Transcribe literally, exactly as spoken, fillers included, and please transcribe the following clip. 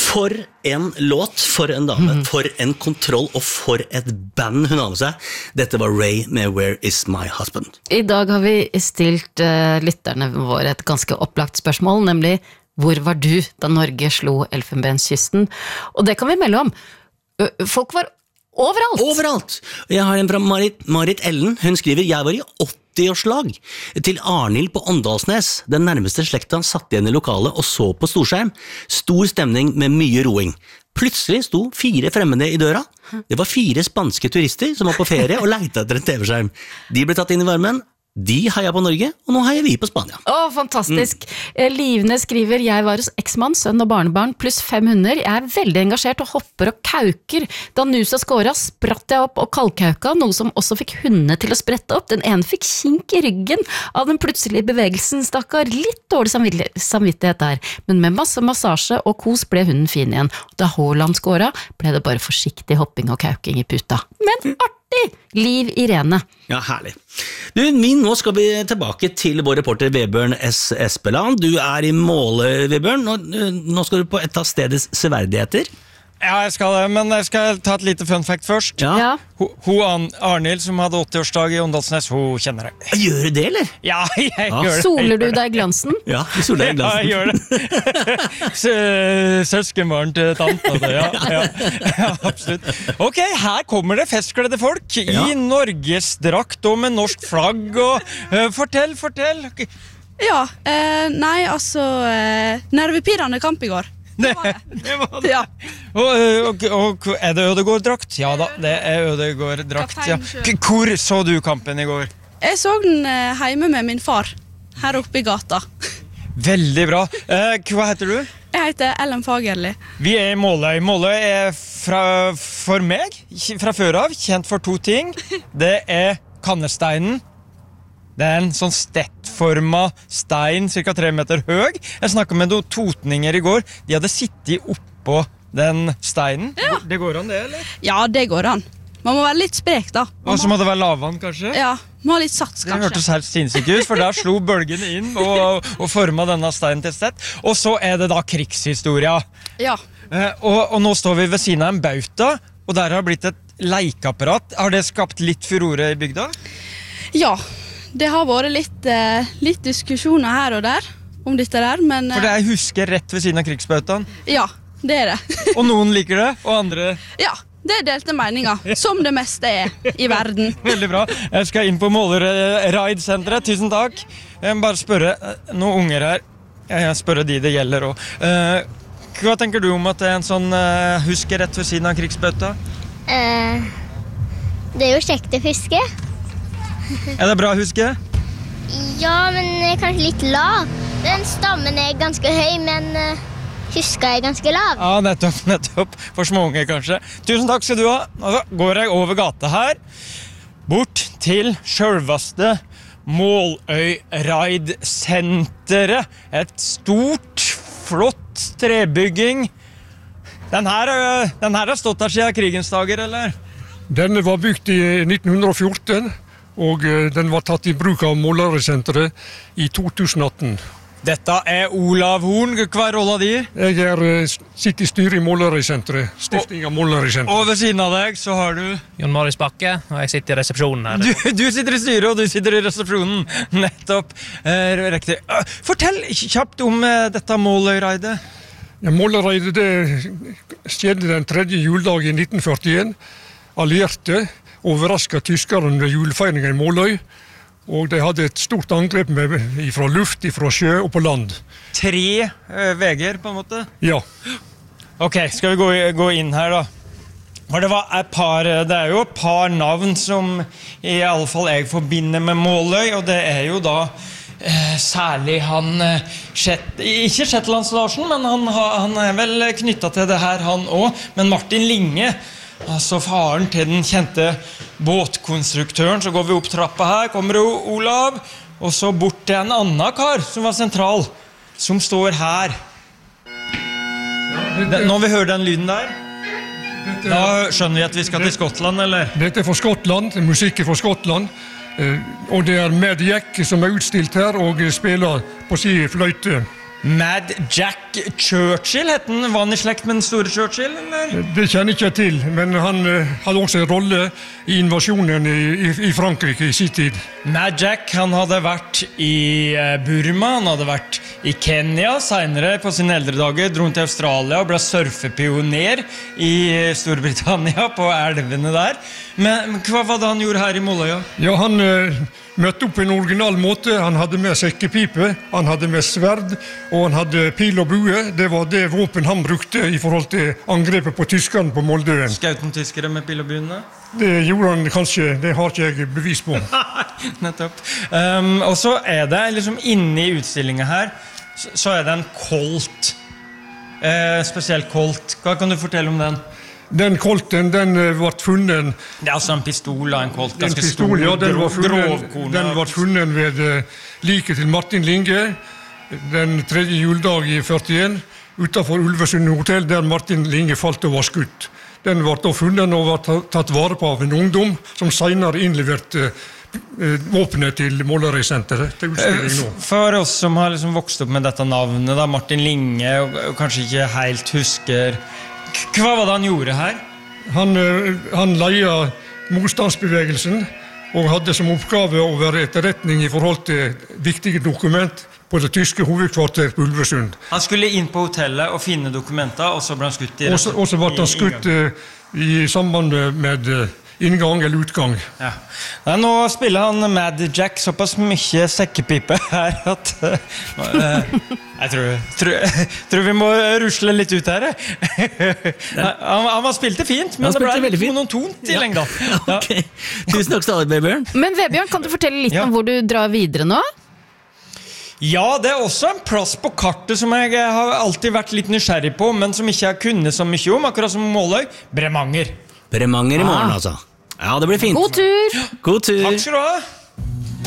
For en låt, for en dame, mm. for en kontroll og for et band hun har med seg. Dette var Ray med Where Is My Husband. I dag har vi stilt uh, lytterne våre et ganske opplagt spørsmål, nemlig hvor var du da Norge slo Elfenbenskysten? Og det kan vi melde om. Folk var overalt. Overalt. Jeg har en fra Marit, Marit Ellen. Hun skriver, jeg var i åtti-årslag til Arnhild på Åndalsnes. Den nærmeste slekta satt igjen i lokalet og så på storskjerm. Stor stemning med mye roing. Plutselig sto fire fremmede i døra. Det var fire spanske turister som var på ferie og lette etter en T V-skjerm. De ble tatt inn i varmen. De heier på Norge, og nå heier vi på Spania. Åh, fantastisk. Mm. Livne skriver, jeg var hos eksmann, sønn og barnebarn, pluss fem hunder. Jeg er veldig engasjert og hopper og kauker. Da Nusa skåret, spratt jeg opp og kaldkauka, noe som også fikk hundene til å sprette opp. Den ene fikk kink i ryggen av den plutselige bevegelsen, stakkar. Litt dårlig samvittighet der, men med masse massasje og kos ble hunden fin igjen. Da Haaland skåret, ble det bare forsiktig hopping og kauking i puta. Men artig! Liv Irene. Ja, herlig. Du, min, nå skal vi tilbake til vår reporter Vebjørn S. Espeland. Du er i Måle, Vebjørn. Nå, nå skal du på et av stedets severdigheter. Ja, jeg skal det, men jeg skal ta et lite fun fact først. Ja. Ho, hun Arnhild, som hadde åtti-årsdag i Åndalsnes, hun kjenner det. Gjør du det, eller? Ja, jeg ja. gjør det. Soler du deg i glansen? Ja, jeg soler deg i glansen. Ja, jeg gjør det. Søskenbarn til tante, ja, ja, ja, absolutt. Ok, her kommer det festkledde folk i ja. Norges drakt og med norsk flagg, og uh, fortell, fortell. Okay. Ja, eh, nei, altså, eh, Nervepirrende kamp i går. Det var det. det, var det. Ja. Og, og, og er det Ødegård-drakt? Ja da, det er Ødegård-drakt. Ja. Hvor så du kampen i går? Jeg så den eh, hjemme med min far, her oppe i gata. Veldig bra. Eh, hva heter du? Jeg heter Ellen Fagerli. Vi er i Måløy. Måløy er fra, for meg, fra før av, kjent for to ting. Det er Kannesteinen. Det er en sånn stettforma stein, cirka tre meter høy. Jeg snakket med noen totninger i går. De hadde sittet oppå den steinen. Ja. Det går an det, eller? Ja, det går an. Man må være litt sprek, da. Man og så må det være lavvann, kanskje? Ja, må ha litt sats, kanskje. Det hørtes helt sinnssykt ut, for der slo bølgene inn og, og formet denne steinen til stett. Og så er det da krigshistoria. Ja. Eh, og, og nå står vi ved siden av en bauta, og der har blitt et leikeapparat. Har det skapt litt furore i bygda? Ja. Det har vært litt, eh, litt diskusjoner her og der om dette der, men... For det er husker rett ved siden av krigsbautaen? Ja, det er det. Og noen liker det, og andre... Ja, det er delte meninger, som det meste er i verden. Veldig bra. Jeg skal inn på Måler-Raid-senteret. Tusen takk. Jeg må bare spørre noen unger her. Jeg spør de det gjelder også. Uh, hva tenker du om at det er en sånn uh, husker rett ved siden av krigsbauta? Uh, det er jo kjekt å huske. Er det bra å huske? Ja, men kanskje litt lav. Den stammen er ganske høy, men uh, huska er ganske lav. Ja, nettopp, nettopp. For småunger, kanskje. Tusen takk skal du ha. Nå går jeg over gata her, bort til selveste Måløy Raid-senteret. Et stort, flott trebygging. Den her, den her har stått her siden krigens dager, eller? Den var bygd i nitten fjorten. Og den var tatt i bruk av Måløy-senteret i to tusen atten. Dette er Olav Horn. Hva er rollen din? Jeg er, sitter i styret i Måløy-senteret, stifting av Måløy-senteret. Og ved siden av deg så har du... Jon Marius Bakke, og jeg sitter i resepsjonen her. Du, du sitter i styret, og du sitter i resepsjonen. Nettopp. Eh, riktig. Fortell kjapt om eh, dette Måløy-raidet. Ja, Måløy-raidet det skjedde den tredje juledag i nitten førtien. Allierte overrasket tyskerne ved julefeiringen i Måløy, og de hadde et stort angrep med, fra luft, fra sjø og på land. Tre uh, veger, på en måte? Ja. Ok, skal vi gå, gå inn her da? For det, var et par, det er jo et par navn som i alle fall jeg forbinder med Måløy, og det er jo da eh, særlig han, eh, Shet, ikke Shetlands Larsen, men han, han er vel knyttet til det her han også, men Martin Linge, altså faren til den kjente båtkonstruktøren. Så går vi opp trappa her, kommer Olav, og så bort til en annen kar som var sentral, som står her. Den, når vi hører den lyden der, dette, da skjønner vi at vi skal til Skottland, eller? Dette er fra Skottland, musikk fra Skottland, og det er Med Jack som er utstilt her, og spiller på si fløyte. Mad Jack Churchill, heter han, var han i slekt med den store Churchill, eller? Det kjenner ikke jeg til, men han uh, hadde også en rolle i invasjonen i, i, i Frankrike i sin tid. Mad Jack, han hadde vært i Burma, han hadde vært i Kenya, senere på sine eldre dager dro han til Australia og ble surfepioner i Storbritannia på elvene der. Men, men hva var det han gjorde her i Måløya? Ja, han uh, møtte opp på en original måte. Han hadde med sekkepipe, han hadde med sverd, og han hadde pil og bue. Det var det våpen han brukte i forhold til angrepet på tyskerne på Moldøen. Skjøt han tyskere med pil og buene? Det gjorde han kanskje, det har ikke jeg bevis på. Nettopp. Um, og så er det liksom inne i utstillingen her, så, så er det en Colt. Eh, spesielt Colt. Hva kan du fortelle om den? Den kolten, den ble funnet... Det er altså en pistol av en Colt, En ganske pistol, stor, ja, den var funnet, grovkornet. den var funnet ved uh, liket til Martin Linge den tredje juledag i førtien utenfor Ulvesund hotell, der Martin Linge falt og var skutt. Den ble da funnet og var tatt vare på av en ungdom som senere innleverte uh, våpenet til Måløy-senteret til utstilling nå. For oss som har liksom vokst opp med dette navnet, da, Martin Linge, og, og kanskje ikke helt husker... Hva var det han gjorde her? Han, han leia motstandsbevegelsen og hadde som oppgave å være etterretning i forhold til viktige dokument på det tyske hovedkvarteret på Ulvesund. Han skulle inn på hotellet og finne dokumenter, og så ble han skutt i... Og så ble han skutt i samband med inngang eller utgang. Ja. Ja, nå spiller han Mad Jack såpass mye sekkepipe her at uh, jeg tror, tror, tror vi må rusle litt ut her. han, han spilte fint, men det ble litt monotont i lengda. Ja. Okay. Tusen takk til deg, Vebjørn. Men Vebjørn, kan du fortelle litt Ja. om hvor du drar videre nå? Ja, det er også en plass på kartet som jeg har alltid vært litt nysgjerrig på, men som ikke jeg kunne så mye om, akkurat som Måløy. Bremanger. Bremanger i morgen, altså. Ja, det blir fint. God tur! God tur. Takk skal du ha.